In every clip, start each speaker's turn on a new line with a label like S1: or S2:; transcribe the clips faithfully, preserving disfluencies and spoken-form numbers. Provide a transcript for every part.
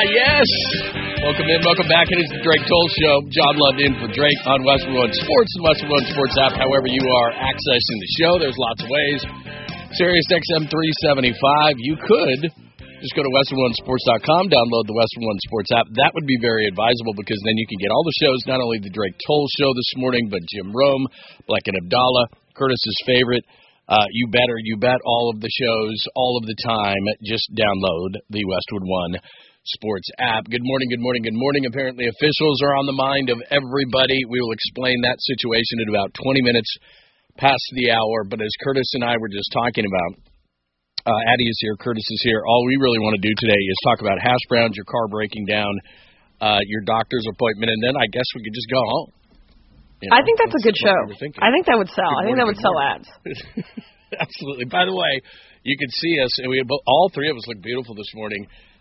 S1: yes. Welcome in, welcome back. It is the Drake Toll Show. John Lund in for Drake on Western One Sports and Western One Sports app. However you are accessing the show, there's lots of ways. Sirius X M three seventy-five. You could just go to western one sports dot com, download the Western One Sports app. That would be very advisable because then you can get all the shows, not only the Drake Toll Show this morning, but Jim Rome, Black and Abdallah, Curtis's favorite. Uh, you better, you bet, all of the shows, all of the time. Just download the Westwood One Sports app. Good morning, good morning, good morning. Apparently officials are on the mind of everybody. We will explain that situation in about twenty minutes past the hour. But as Curtis and I were just talking about, uh, Addie is here, Curtis is here. All we really want to do today is talk about hash browns, your car breaking down, uh, your doctor's appointment, and then I guess we could just go home. You know,
S2: I think that's a good show. I think that would sell.
S1: Good
S2: I think
S1: morning,
S2: that would sell
S1: morning.
S2: ads.
S1: Absolutely. By the way, you can see us, and we have, all three of us look beautiful this morning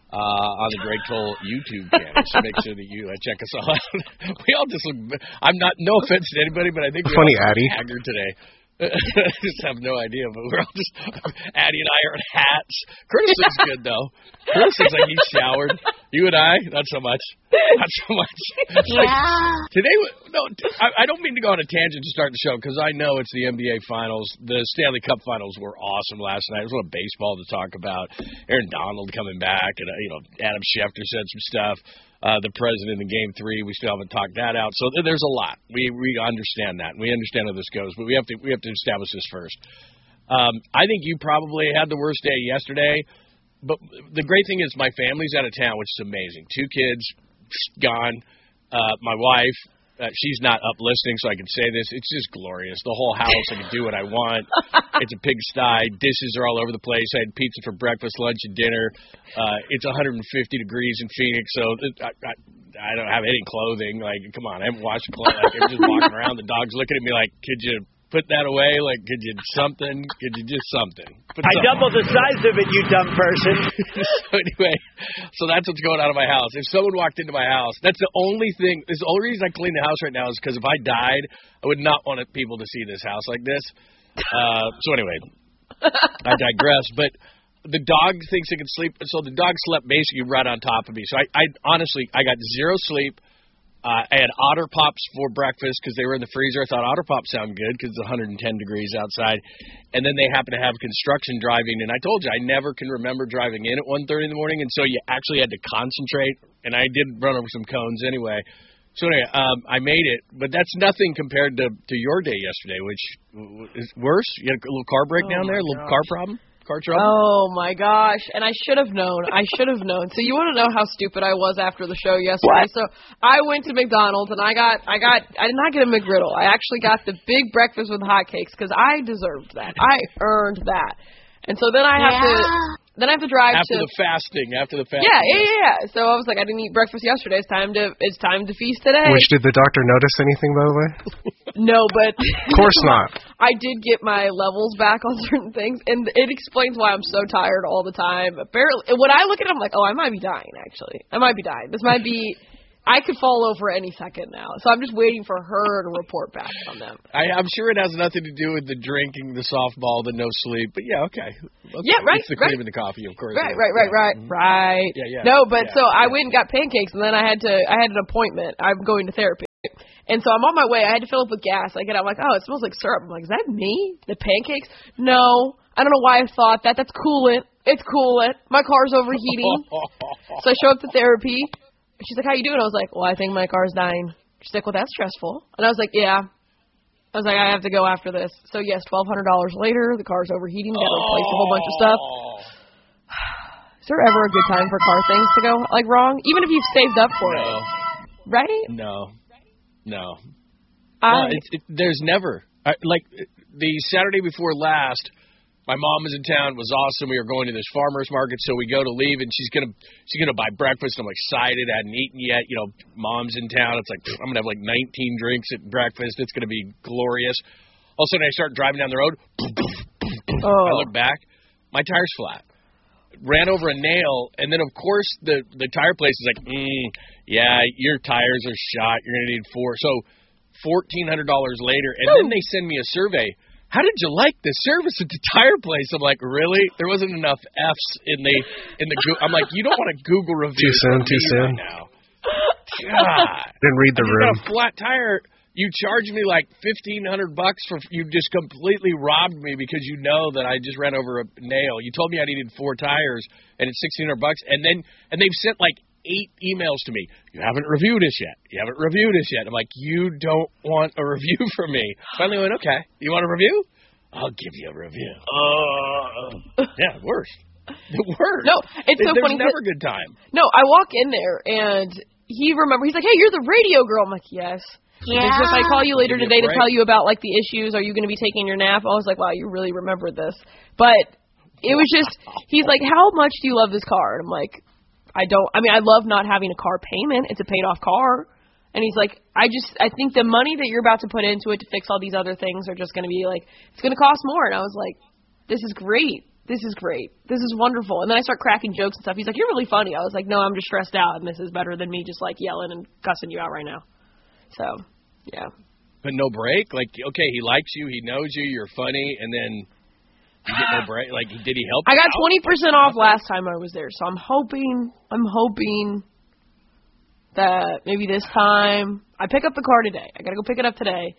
S1: uh, on the Drake Toll YouTube channel. So make sure that you uh, check us all out. We all just look. I'm not. No offense to anybody, but I think we're
S3: funny,
S1: all
S3: Addie.
S1: haggard today. I just have no idea, but we're all just. Addie and I are in hats. Curtis looks good though. Curtis looks like he's showered. You and I, not so much. Not so much.
S4: Yeah.
S1: Like, today, no, I, I don't mean to go on a tangent to start the show because I know it's the N B A Finals. The Stanley Cup Finals were awesome last night. There's a lot of baseball to talk about. Aaron Donald coming back, and uh, you know Adam Schefter said some stuff. Uh, the president in Game Three, we still haven't talked that out. So there's a lot. We we understand that. We understand how this goes, but we have to we have to establish this first. Um, I think you probably had the worst day yesterday. But the great thing is my family's out of town, which is amazing. Two kids gone. Uh, my wife, uh, she's not up listening, so I can say this. It's just glorious. The whole house, I can do what I want. It's a pigsty. Dishes are all over the place. I had pizza for breakfast, lunch, and dinner. Uh, it's one hundred fifty degrees in Phoenix, so I, I, I don't have any clothing. Like, come on, I haven't washed clothes. Like, I'm just walking around. The dog's looking at me like, could you put that away? Like, could you something? Could you just something? Put
S5: I
S1: something.
S5: doubled the size of it, you dumb person.
S1: So anyway, so that's what's going on in my house. If someone walked into my house, that's the only thing. It's the only reason I clean the house right now is because if I died, I would not want people to see this house like this. Uh, so anyway, I digress. But the dog thinks it can sleep. So the dog slept basically right on top of me. So I, I honestly, I got zero sleep. Uh, I had Otter Pops for breakfast because they were in the freezer. I thought Otter Pops sound good because it's one hundred ten degrees outside. And then they happen to have construction driving. And I told you, I never can remember driving in at one thirty in the morning. And so you actually had to concentrate. And I did run over some cones anyway. So anyway, um, I made it. But that's nothing compared to, to your day yesterday, which is worse. You had a little car breakdown
S2: Oh
S1: there, a little
S2: gosh.
S1: car problem? Car trouble?
S2: Oh, my gosh. And I should have known. I should have known. So you want to know how stupid I was after the show yesterday?
S5: What?
S2: So I went to McDonald's, and I got, I got, I did not get a McGriddle. I actually got the big breakfast with hotcakes because I deserved that. I earned that. And so then I have
S4: Yeah.
S2: to, then I have to drive
S1: After
S2: to.
S1: the fasting, after the fasting.
S2: Yeah, yeah, yeah, yeah. So I was like, I didn't eat breakfast yesterday. It's time to, it's time to feast today.
S3: Which, did the doctor notice anything, by the way?
S2: No, but
S3: Of course not.
S2: I did get my levels back on certain things, and it explains why I'm so tired all the time. Apparently, when I look at it, I'm like, oh, I might be dying, actually. I might be dying. This might be, I could fall over any second now. So I'm just waiting for her to report back on them.
S1: I, I'm sure it has nothing to do with the drinking, the softball, the no sleep. But yeah, okay. okay.
S2: Yeah, right,
S1: It's the
S2: right.
S1: cream and the coffee, of course.
S2: Right,
S1: yeah.
S2: right, right, right,
S1: Mhm.
S2: right.
S1: Yeah, yeah.
S2: No, but
S1: Yeah,
S2: so I
S1: yeah.
S2: went and got pancakes, and then I had to, I had an appointment. I'm going to therapy. And so I'm on my way. I had to fill up with gas. I get out, I'm like, oh, it smells like syrup. I'm like, is that me? The pancakes? No. I don't know why I thought that. That's coolant. It's coolant. My car's overheating. So I show up to therapy. She's like, how you doing? I was like, well, I think my car's dying. She's like, well, that's stressful. And I was like, yeah. I was like, I have to go after this. So, yes, twelve hundred dollars later, the car's overheating. Got to replace a whole bunch of stuff. Is there ever a good time for car things to go, like, wrong? Even if you've saved up for
S1: No.
S2: it. Right?
S1: No. No.
S2: I,
S1: no it's, it, there's never. I, like, the Saturday before last, my mom was in town. It was awesome. We were going to this farmer's market, so we go to leave, and she's gonna she's gonna buy breakfast. I'm excited. I hadn't eaten yet. You know, mom's in town. It's like I'm gonna have like nineteen drinks at breakfast. It's gonna be glorious. All of a sudden, I start driving down the road.
S2: oh.
S1: I look back. My tire's flat. Ran over a nail, and then of course the the tire place is like, mm, yeah, your tires are shot. You're gonna need four. So fourteen hundred dollars later, and then they send me a survey. how did you like the service at the tire place? I'm like, really? There wasn't enough F's in the in the. Go- I'm like, you don't want to Google review
S3: too soon,
S1: from
S3: too
S1: me
S3: soon.
S1: right now. God,
S3: didn't read the
S1: I
S3: room.
S1: got a flat tire. You charged me like fifteen hundred bucks for. You just completely robbed me because you know that I just ran over a nail. You told me I needed four tires, and it's sixteen hundred bucks. And then and they've sent like eight emails to me. You haven't reviewed us yet. You haven't reviewed us yet. I'm like, you don't want a review from me. Finally went, okay. You want a review? I'll give you a review. Uh, yeah, worst. The worst.
S2: No, it's so
S1: There's
S2: funny.
S1: never a good time.
S2: No, I walk in there and he remember. He's like, "Hey, you're the radio girl." I'm like, "Yes."
S4: Yeah.
S2: He's like, "If I call you later
S1: Give me a
S2: today to
S1: break.
S2: tell you about like the issues, are you going to be taking your nap?" I was like, "Wow, you really remembered this." But it was just. He's like, "How much do you love this car?" And I'm like, "I don't. I mean, I love not having a car payment. It's a paid off car." And he's like, I just, I think the money that you're about to put into it to fix all these other things are just going to be like, it's going to cost more. And I was like, this is great. This is great. This is wonderful. And then I start cracking jokes and stuff. He's like, you're really funny. I was like, no, I'm just stressed out, and this is better than me just like yelling and cussing you out right now. So, yeah.
S1: But no break? Like, okay, he likes you, he knows you, you're funny, and then you get no break? Like, did he help
S2: I
S1: you
S2: got
S1: out?
S2: twenty percent off last time I was there, so I'm hoping, I'm hoping that maybe this time I pick up the car today. I gotta go pick it up today.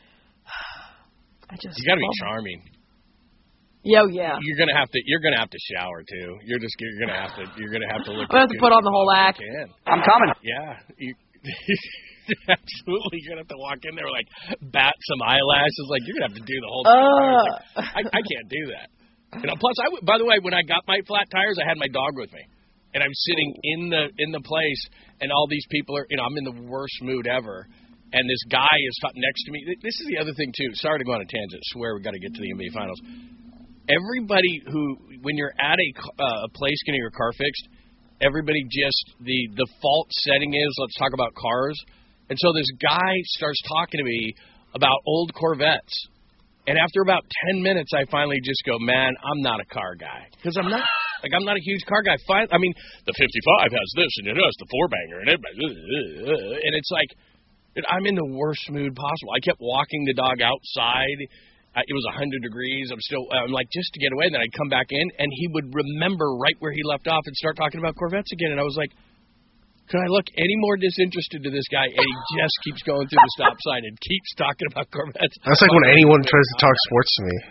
S2: I just
S1: You gotta be charming.
S2: Yo, yeah.
S1: You're gonna have to. You're gonna have to shower too. You're just. You're gonna have to. You're gonna have to look.
S2: I'm gonna have to put on the whole act.
S1: Can.
S5: I'm coming.
S1: Yeah. You, absolutely. You're gonna have to walk in there like bat some eyelashes. Like you're gonna have to do the whole. thing.
S2: Uh.
S1: Like, I, I can't do that. You know, plus, I. w- By the way, when I got my flat tires, I had my dog with me, and I'm sitting in the in the place, and all these people are. You know, I'm in the worst mood ever. And this guy is next to me. This is the other thing, too. Sorry to go on a tangent. I swear we've got to get to the N B A Finals. Everybody who, when you're at a, uh, a place getting your car fixed, everybody just, the default setting is, let's talk about cars. And so this guy starts talking to me about old Corvettes. And after about ten minutes, I finally just go, man, I'm not a car guy. Because I'm not. Like, I'm not a huge car guy. Fin- I mean, the fifty-five has this, and it has the four-banger, and everybody, and it's like, I'm in the worst mood possible. I kept walking the dog outside. Uh, it was one hundred degrees. I'm still, I'm like, just to get away. And then I'd come back in, and he would remember right where he left off and start talking about Corvettes again. And I was like, can I look any more disinterested to this guy? And he just keeps going through the stop sign and keeps talking about Corvettes.
S3: That's like when anyone tries to talk sports to me.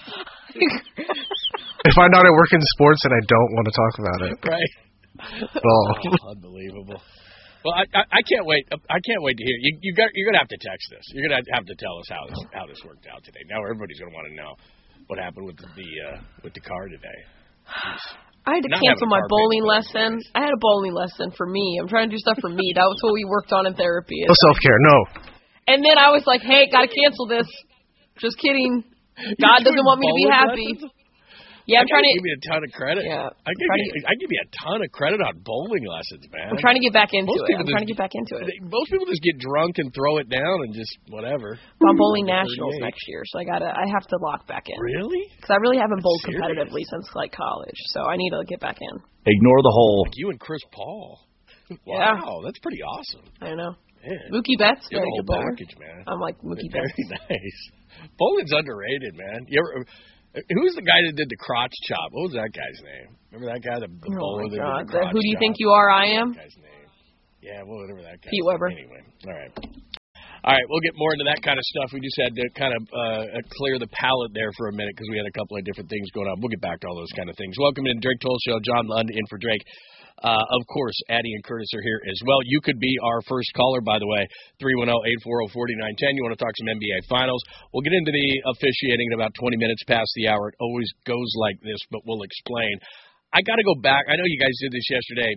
S3: I find out I work in sports and I don't want to talk about it.
S1: Right.
S3: At all.
S1: Oh, unbelievable. Well, I, I I can't wait. I can't wait to hear you. You got you're gonna have to text us. You're gonna have to tell us how this how this worked out today. Now everybody's gonna want to know what happened with the, the uh, with the car today. Jeez.
S2: I had to
S1: Not
S2: cancel
S1: having a
S2: my
S1: car
S2: bowling
S1: payment.
S2: lesson. I had a bowling lesson for me. I'm trying to do stuff for me. That was what we worked on in therapy.
S3: No self-care, no.
S2: And then I was like, hey, gotta cancel this. Just kidding. God doesn't want me to be
S1: Bowling
S2: happy.
S1: lessons?
S2: Yeah, I'm
S1: I
S2: trying to.
S1: give you a ton of credit.
S2: Yeah,
S1: I give
S2: trying
S1: you, I give you a ton of credit on bowling lessons, man.
S2: I'm trying to get back into
S1: Most
S2: it.
S1: people
S2: I'm trying to
S1: just-
S2: get back into it.
S1: They- Most people just get drunk and throw it down and just whatever.
S2: I'm bowling nationals
S1: thirty-eight.
S2: next year, so I gotta. I have to lock back in
S1: Really?
S2: because I really haven't bowled
S1: Serious?
S2: competitively since like college. So I need to get back in.
S5: Ignore the hole.
S1: You and Chris Paul.
S2: Yeah.
S1: Wow, that's pretty awesome.
S2: I know.
S1: Man.
S2: Mookie Betts,
S1: You're
S2: very
S1: the
S2: good
S1: whole
S2: bowler.
S1: package, man.
S2: I'm like Mookie
S1: Very
S2: Betts.
S1: nice. Bowling's underrated, man. You ever? Who's the guy that did the crotch chop? What was that guy's name? Remember that guy, the, the
S2: Oh
S1: bowler
S2: my
S1: that
S2: God.
S1: did the
S2: The,
S1: crotch
S2: who do you
S1: chop?
S2: think you are? I am.
S1: That guy's name. Yeah, well, whatever that guy.
S2: Pete Weber.
S1: Anyway, all right. All right, we'll get more into that kind of stuff. We just had to kind of uh, clear the palate there for a minute because we had a couple of different things going on. We'll get back to all those kind of things. Welcome in Drake Toll Show. John Lund in for Drake. Uh, of course, Addie and Curtis are here as well. You could be our first caller, by the way, three one zero, eight four zero, four nine one zero. You want to talk some N B A Finals. We'll get into the officiating in about twenty minutes past the hour. It always goes like this, but we'll explain. I got to go back. I know you guys did this yesterday,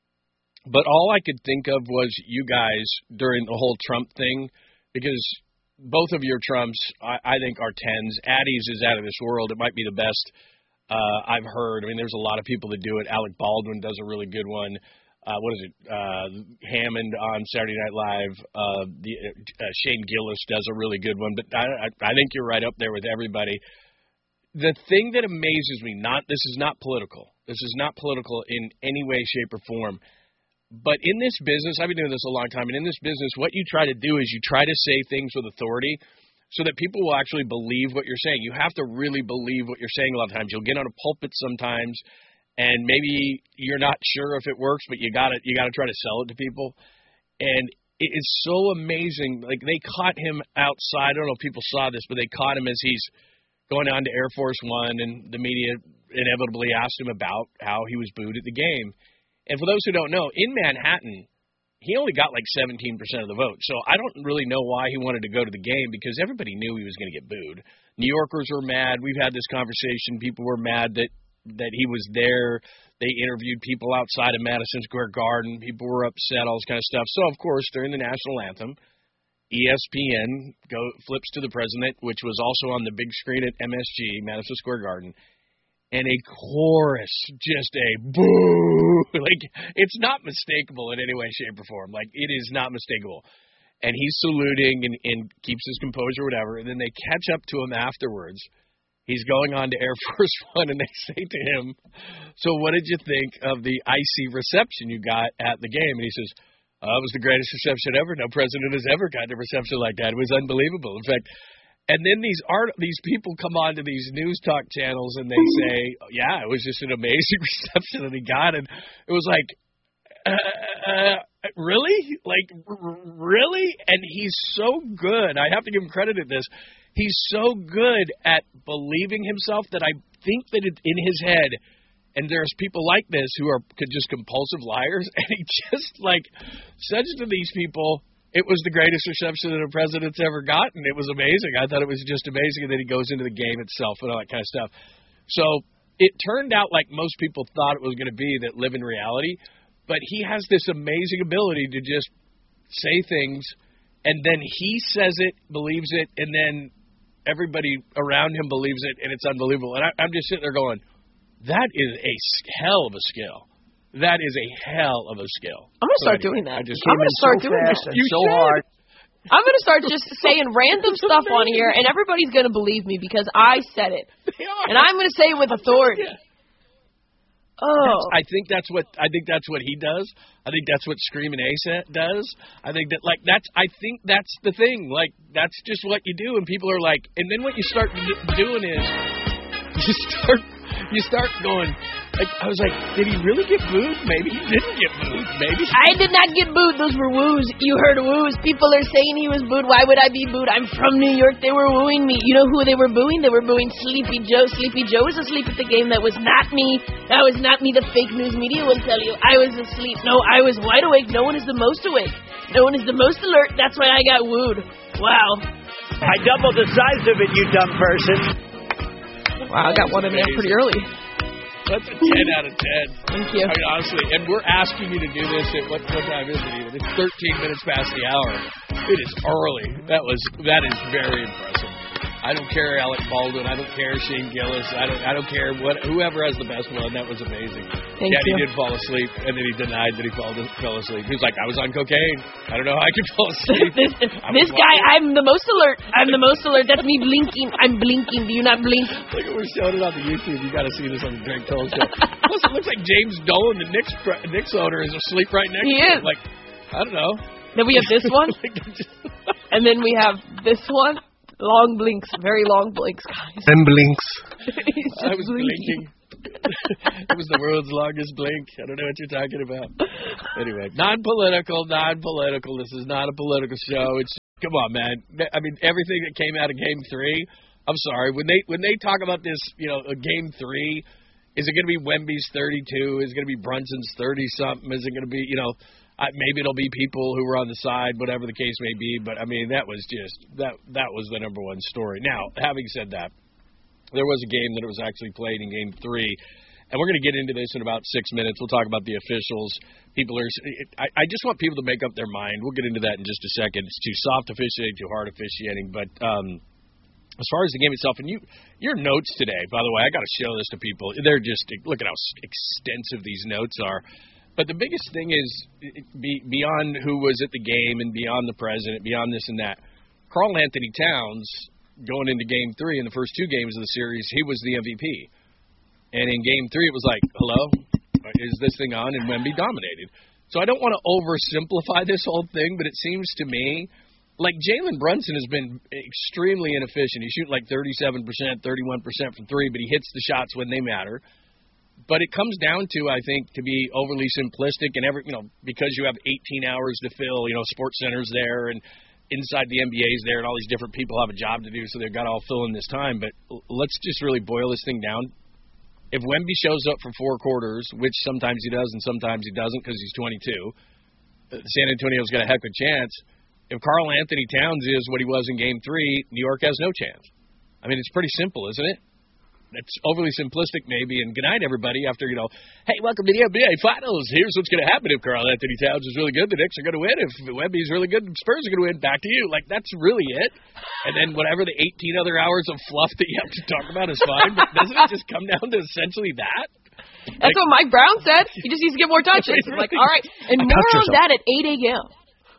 S1: but all I could think of was you guys during the whole Trump thing, because both of your Trumps, I, I think, are tens. Addie's is out of this world. It might be the best Uh, I've heard. I mean, there's a lot of people that do it. Alec Baldwin does a really good one. Uh, what is it? Uh, Hammond on Saturday Night Live. Uh, the, uh, Shane Gillis does a really good one. But I, I, I think you're right up there with everybody. The thing that amazes me, not this is not political. This is not political in any way, shape, or form. But in this business, I've been doing this a long time, and in this business, what you try to do is you try to say things with authority. so that people will actually believe what you're saying. You have to really believe what you're saying a lot of times. You'll get on a pulpit sometimes, and maybe you're not sure if it works, but you gotta you gotta try to sell it to people. And it is so amazing. Like, they caught him outside. I don't know if people saw this, but they caught him as he's going on to Air Force One, and the media inevitably asked him about how he was booed at the game. And for those who don't know, in Manhattan, he only got like seventeen percent of the vote. So I don't really know why he wanted to go to the game, because everybody knew he was going to get booed. New Yorkers were mad. We've had this conversation. People were mad that, that he was there. They interviewed people outside of Madison Square Garden. People were upset, all this kind of stuff. So, of course, during the national anthem, E S P N go, flips to the president, which was also on the big screen at M S G, Madison Square Garden. And a chorus, just a boo. Like, it's not mistakable in any way, shape, or form. Like, it is not mistakable. And he's saluting and, and keeps his composure, whatever. And then they catch up to him afterwards. He's going on to Air Force One, and they say to him, so what did you think of the icy reception you got at the game? And he says, oh, it was the greatest reception ever. No president has ever gotten a reception like that. It was unbelievable. In fact, and then these art, these people come on to these news talk channels and they say, yeah, it was just an amazing reception that he got. And it was like, uh, uh, really? Like, r- really? And he's so good. I have to give him credit at this. He's so good at believing himself that I think that it's in his head. And there's people like this who are just compulsive liars. And he just, like, says to these people, it was the greatest reception that a president's ever gotten. It was amazing. I thought it was just amazing. And then he goes into the game itself and all that kind of stuff. So it turned out like most people thought it was going to be, that live in reality. But he has this amazing ability to just say things, and then he says it, believes it, and then everybody around him believes it, and it's unbelievable. And I, I'm just sitting there going, that is a hell of a skill. That is a hell of a skill.
S2: I'm going to start
S1: anyway,
S2: doing that.
S1: I just
S2: I'm going to start
S5: so
S2: doing
S5: fast
S2: that.
S5: and
S1: You
S5: so
S1: should.
S5: hard.
S2: I'm going to start just saying random stuff on here, and everybody's going to believe me because I said it.
S1: They are.
S2: And I'm going to say it with authority. Oh.
S1: I think that's what I think that's what he does. I think that's what Screamin' Ace does. I think that like that's I think that's the thing. Like, that's just what you do, and people are like, and then what you start doing is you start you start going. Like, I was like, did he really get booed? Maybe he didn't get booed. Maybe
S2: I did not get booed. Those were woos. You heard woos. People are saying he was booed. Why would I be booed? I'm from New York. They were wooing me. You know who they were booing? They were booing Sleepy Joe. Sleepy Joe was asleep at the game. That was not me. That was not me. The fake news media will tell you. I was asleep. No, I was wide awake. No one is the most awake. No one is the most alert. That's why I got wooed. Wow.
S5: I doubled the size of it, you dumb person.
S2: Wow, I got one in there pretty early.
S1: That's a ten out of ten.
S2: Thank you.
S1: I mean, honestly, and we're asking you to do this at what, what time is it even? It's thirteen minutes past the hour. It is early. That was that is very impressive. I don't care Alec Baldwin. I don't care Shane Gillis. I don't I don't care what whoever has the best one. That was amazing.
S2: Thank
S1: yeah,
S2: you.
S1: he did fall asleep, and then he denied that he fall, fell asleep. He was like, I was on cocaine. I don't know how I could fall asleep.
S2: this this guy, I'm the most alert. I'm the most alert. That's me blinking. I'm blinking. Do you not blink?
S1: Look, we're showing it on the YouTube. You got to see this on the Drake Toll show. Plus, it looks like James Dolan, the Knicks Knicks owner, is asleep right next
S2: He
S1: to
S2: is.
S1: him. Like, I don't know.
S2: Then we have this one,
S1: Like, just-
S2: and then we have this one. Long blinks, very long blinks, guys.
S3: Then blinks.
S2: He's just
S1: I was blinking. It was the world's longest blink. I don't know what you're talking about. Anyway, non-political, non-political. This is not a political show. It's come on, man. I mean, everything that came out of Game Three. I'm sorry when they when they talk about this, you know, a Game Three. Is it going to be Wemby's thirty-two? Is it going to be Brunson's thirty something? Is it going to be, you know? Uh, maybe it'll be people who were on the side, whatever the case may be. But, I mean, that was just that that was the number one story. Now, having said that, there was a game that was actually played in Game three, and we're going to get into this in about six minutes. We'll talk about the officials. People are I, – I just want people to make up their mind. We'll get into that in just a second. It's too soft officiating, too hard officiating. But um, as far as the game itself, and you your notes today, by the way, I got to show this to people. They're just – look at how extensive these notes are. But the biggest thing is, be, beyond who was at the game and beyond the president, beyond this and that, Karl Anthony Towns, going into Game three, in the first two games of the series, he was the M V P. And in Game three, it was like, hello, is this thing on? And Wemby dominated. So I don't want to oversimplify this whole thing, but it seems to me Like, Jalen Brunson has been extremely inefficient. He's shooting like thirty-seven percent, thirty-one percent from three, but he hits the shots when they matter. But it comes down to, I think, to be overly simplistic and every, you know, because you have eighteen hours to fill, you know, Sports Center's there and inside the N B A's there and all these different people have a job to do, so they've got to all fill in this time. But let's just really boil this thing down. If Wemby shows up for four quarters, which sometimes he does and sometimes he doesn't because he's twenty-two, San Antonio's got a heck of a chance. If Karl Anthony Towns is what he was in Game three, New York has no chance. I mean, it's pretty simple, isn't it? It's overly simplistic maybe, and good night, everybody, after, you know, hey, welcome to the N B A Finals. Here's what's going to happen if Karl Anthony Towns is really good. The Knicks are going to win. If Wemby's really good, the Spurs are going to win. Back to you. Like, that's really it. And then whatever the eighteen other hours of fluff that you have to talk about is fine, but doesn't it just come down to essentially that?
S2: That's like, what Mike Brown said. He just needs to get more touches. It's like, all right, and more on that at eight a.m.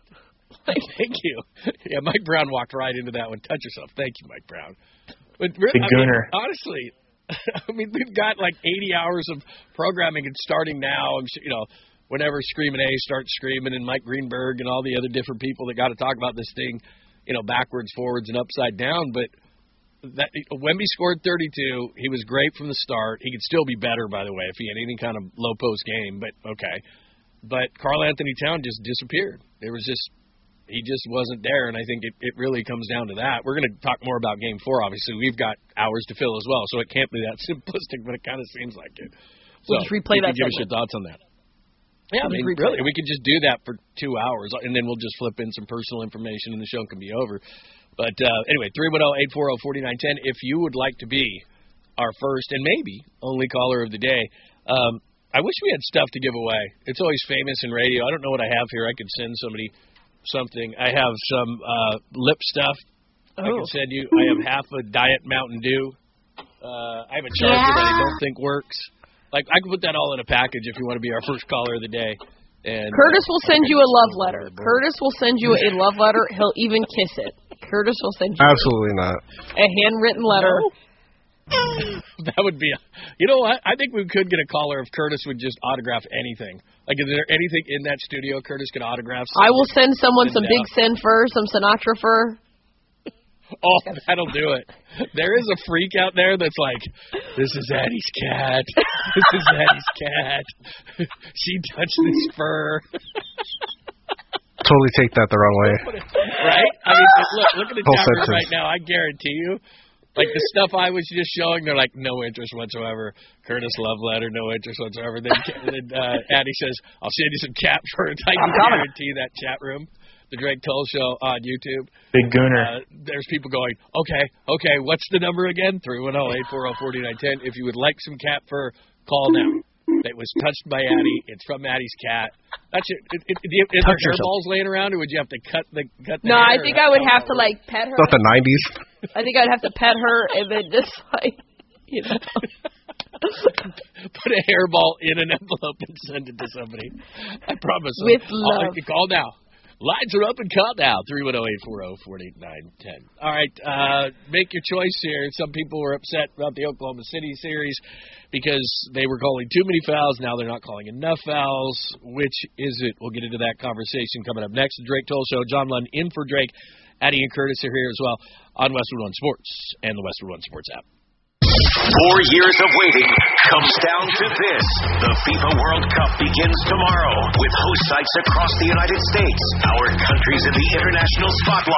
S1: Thank you. Yeah, Mike Brown walked right into that one. Touch yourself. Thank you, Mike Brown. But really, I mean, honestly, I mean, we've got like eighty hours of programming and starting now. I'm sure, you know, whenever Screaming A starts screaming and Mike Greenberg and all the other different people that got to talk about this thing, you know, backwards, forwards, and upside down. But that Wemby scored thirty-two. He was great from the start. He could still be better, by the way, if he had any kind of low post game. But okay. But Karl Anthony Towns just disappeared. There was just He just wasn't there, and I think it, it really comes down to that. We're going to talk more about Game four, obviously. We've got hours to fill as well, so it can't be that simplistic, but it kind of seems like it. So
S2: we'll just replay that
S1: give us your thoughts on that. Yeah,
S2: we'll
S1: I mean, really, we could just do that for two hours, and then we'll just flip in some personal information, and the show can be over. But uh, anyway, three one zero, eight four zero, four nine one zero. If you would like to be our first and maybe only caller of the day, um, I wish we had stuff to give away. It's always famous in radio. I don't know what I have here. I could send somebody something. I have some uh, lip stuff oh. I can send you. I have half a Diet Mountain Dew. Uh, I have a charger yeah. that I don't think works. Like, I can put that all in a package if you want to be our first caller of the day. And
S2: Curtis will send you a love letter. Curtis will send you a love letter. He'll even kiss it. Curtis will send you
S3: absolutely not
S2: a handwritten letter.
S1: No. That would be, a, you know what? I think we could get a caller if Curtis would just autograph anything. Like, is there anything in that studio Curtis could autograph?
S2: I will send someone some Big Sen fur, some Sinatra fur.
S1: Oh, that'll do it. There is a freak out there that's like, this is Addie's cat. This is Addie's cat. She touched this fur.
S3: Totally take that the wrong way.
S1: Right? I mean, look, look at the chat room right now. I guarantee you. Like, the stuff I was just showing, they're like, no interest whatsoever. Curtis love letter, no interest whatsoever. Then, then uh, Addie says, I'll send you some cat fur. I can guarantee that chat room, the Drake Toll Show on YouTube.
S4: Big Gooner.
S1: Uh, there's people going, okay, okay, what's the number again? three one zero, eight four zero, four nine one zero. If you would like some cat fur, call now. It was touched by Addie. It's from Addie's cat. That's it. It, it, it, is there hairballs laying around, or would you have to cut the cut the
S2: No,
S1: hair?
S2: I think I would have to, like, pet her.
S3: Not the nineties.
S2: I think I'd have to pet her and then just, like, you know.
S1: Put a hairball in an envelope and send it to somebody. I promise.
S2: With love.
S1: I'll, call now. Lines are up and call now. three one zero, eight four zero, four eight nine one zero. All right, uh, make your choice here. Some people were upset about the Oklahoma City series because they were calling too many fouls. Now they're not calling enough fouls. Which is it? We'll get into that conversation coming up next. The Drake Toll Show. John Lund in for Drake. Addie and Curtis are here as well on Westwood One Sports and the Westwood One Sports app.
S6: Four years of waiting comes down to this. The FIFA World Cup begins tomorrow with host sites across the United States. Our countries in the international spotlight.